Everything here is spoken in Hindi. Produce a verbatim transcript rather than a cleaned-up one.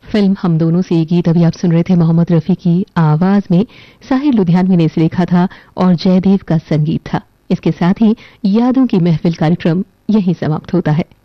फिल्म हम दोनों से ये गीत अभी आप सुन रहे थे मोहम्मद रफी की आवाज में। साहिर लुधियानवी ने इसे लिखा था और जयदेव का संगीत था। इसके साथ ही यादों की महफिल कार्यक्रम यहीं समाप्त होता है।